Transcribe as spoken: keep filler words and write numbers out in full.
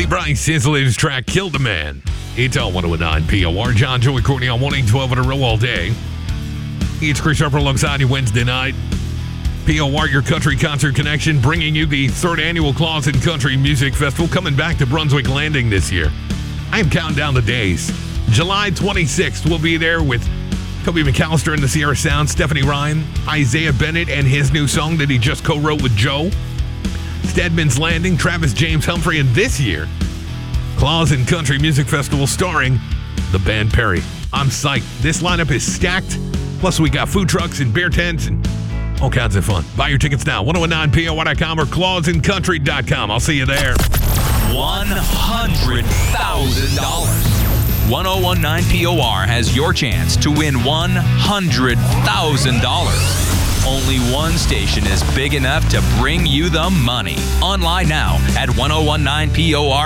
Lee Brice, his latest track, Killed a Man. It's on one oh nine P O R. John, Joey, Courtney on one eight twelve on a row all day. It's Chris Harper alongside you Wednesday night. P O R, your country concert connection, bringing you the third annual Claus and Country Music Festival, coming back to Brunswick Landing this year. I am counting down the days. July twenty-sixth, we'll be there with Toby McAllister and the Sierra Sound, Stephanie Ryan, Isaiah Bennett and his new song that he just co-wrote with Joe, Stedman's Landing, Travis James Humphrey, and this year, Claus and Country Music Festival starring the band Perry. I'm psyched. This lineup is stacked. Plus, we got food trucks and beer tents and all kinds of fun. Buy your tickets now, ten nineteen P O R dot com or claus and country dot com. I'll see you there. one hundred thousand dollars. ten nineteen P O R has your chance to win one hundred thousand dollars. Only one station is big enough to bring you the money. Online now at ten nineteen P O R.